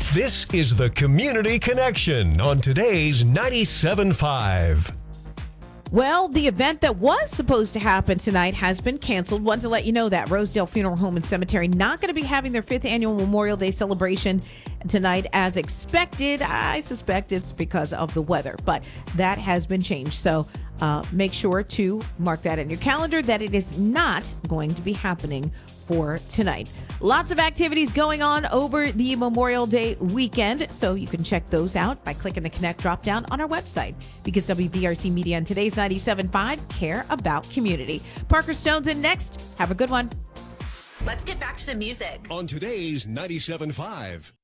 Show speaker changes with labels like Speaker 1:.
Speaker 1: This is the Community Connection on today's 97.5.
Speaker 2: Well, the event that was supposed to happen tonight has been canceled. Want to let you know that Rosedale Funeral Home and Cemetery not going to be having their 5th annual Memorial Day celebration tonight as expected. I suspect it's because of the weather, but that has been changed. So make sure to mark that in your calendar that it is not going to be happening for tonight. Lots of activities going on over the Memorial Day weekend, so you can check those out by clicking the Connect drop down on our website, because WVRC Media and today's 97.5 care about community. Parker Stone's in next. Have a good one.
Speaker 3: Let's get back to the music
Speaker 1: On today's 97.5.